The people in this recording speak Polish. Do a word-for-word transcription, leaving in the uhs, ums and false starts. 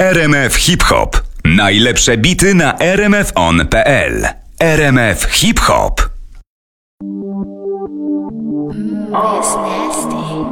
R M F Hip Hop. Najlepsze bity na r m f on kropka p l. R M F Hip Hop. It's nasty.